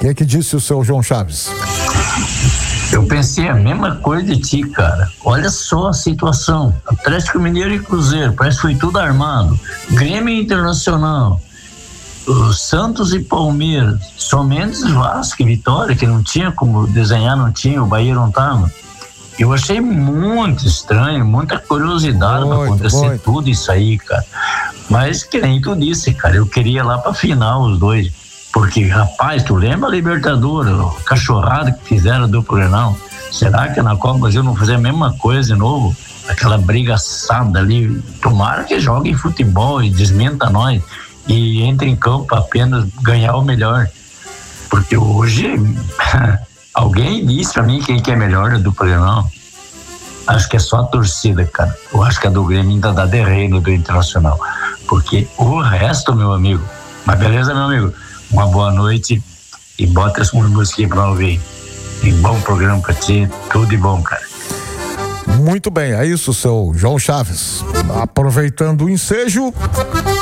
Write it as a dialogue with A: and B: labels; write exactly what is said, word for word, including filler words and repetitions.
A: que que disse o seu João Chaves?
B: Eu pensei a mesma coisa de ti, cara. Olha só a situação. Atlético Mineiro e Cruzeiro, parece que foi tudo armado. Grêmio Internacional, o Santos e Palmeiras, somente Vasco e Vitória, que não tinha como desenhar, não tinha, o Bahia não tava. Eu achei muito estranho, muita curiosidade para acontecer muito. Tudo isso aí, cara. Mas que nem tu disse, cara, eu queria lá pra final os dois. Porque, rapaz, tu lembra a Libertadores, a cachorrada que fizeram do Grenal? Será que na Copa do Brasil não fazer a mesma coisa de novo? Aquela briga assada ali. Tomara que joguem futebol e desmenta nós e entre em campo apenas ganhar o melhor. Porque hoje alguém disse pra mim quem que é melhor da dupla Grenal. Acho que é só a torcida, cara. Eu acho que a do Grêmio ainda dá derreiro do Internacional. Porque o resto, meu amigo... Mas beleza, meu amigo? Uma boa noite e bota as músicas pra ouvir. E bom programa pra ti, tudo de bom, cara.
A: Muito bem, é isso, seu João Chaves. Aproveitando o ensejo...